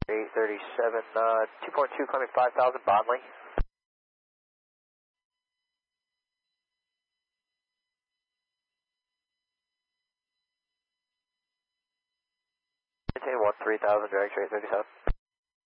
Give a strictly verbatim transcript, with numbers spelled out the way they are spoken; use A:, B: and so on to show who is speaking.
A: eight thirty-seven, uh, two point two climbing five thousand, Bondley. Maintain one three thousand, drag straight thirty-seven.